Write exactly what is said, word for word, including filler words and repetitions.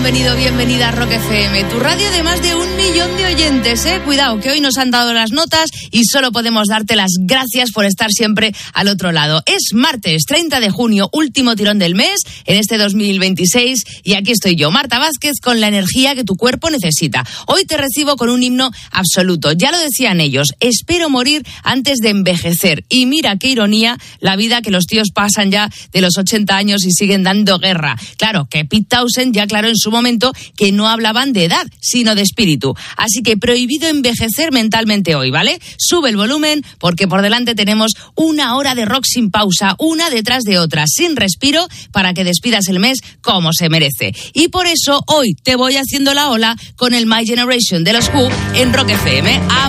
bienvenido, bienvenida a Rock F M, tu radio de más de un millón de oyentes, ¿eh? Cuidado, que hoy nos han dado las notas y solo podemos darte las gracias por estar siempre al otro lado. Es martes treinta de junio, último tirón del mes, en este dos mil veintiséis, y aquí estoy yo, Marta Vázquez, con la energía que tu cuerpo necesita. Hoy te recibo con un himno absoluto. Ya lo decían ellos, espero morir antes de envejecer. Y mira qué ironía la vida, que los tíos pasan ya de los ochenta años y siguen dando guerra. Claro, que Pete Townshend ya aclaró en su momento que no hablaban de edad, sino de espíritu. Así que prohibido envejecer mentalmente hoy, ¿vale? Sube el volumen, porque por delante tenemos una hora de rock sin pausa, una detrás de otra, sin respiro, para que despidas el mes como se merece. Y por eso hoy te voy haciendo la ola con el My Generation de los Who en Rock F M.